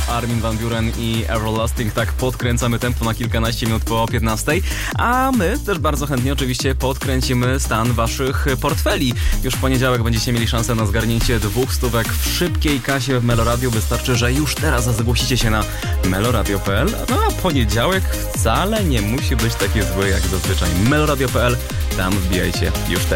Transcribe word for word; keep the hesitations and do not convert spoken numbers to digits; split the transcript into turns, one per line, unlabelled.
Armin van Buuren i Everlasting. Tak podkręcamy tempo na kilkanaście minut po piętnastej. A my też bardzo chętnie oczywiście podkręcimy stan waszych portfeli. Już w poniedziałek będziecie mieli szansę na zgarnięcie dwóch stówek w szybkiej kasie w Meloradio. Wystarczy, że już teraz zgłosicie się na meloradio kropka p l. No a poniedziałek wcale nie musi być taki zły jak zazwyczaj. meloradio kropka p l. Tam wbijajcie już teraz.